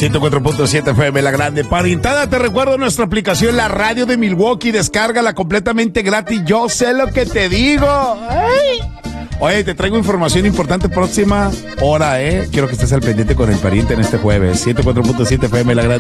104.7 FM, La Grande. Parientada, te recuerdo nuestra aplicación, la radio de Milwaukee. Descárgala completamente gratis. Yo sé lo que te digo. Ay. Oye, te traigo información importante próxima hora, Quiero que estés al pendiente con el pariente en este jueves. 104.7 FM, La Grande.